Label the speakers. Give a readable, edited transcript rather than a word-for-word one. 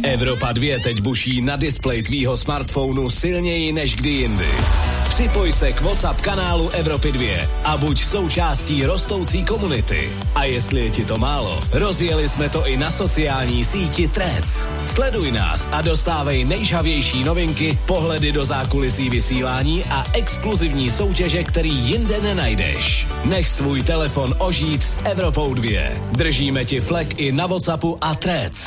Speaker 1: Evropa 2 teď buší na displeji tvýho smartphonu silněji než kdy jindy. Připoj se k WhatsApp kanálu Evropy 2 a buď součástí rostoucí komunity. A jestli je ti to málo, rozjeli jsme to i na sociální síti Threads. Sleduj nás a dostávej nejžhavější novinky, pohledy do zákulisí vysílání a exkluzivní soutěže, který jinde nenajdeš. Nech svůj telefon ožít s Evropou 2. Držíme ti flek i na WhatsAppu a Threads.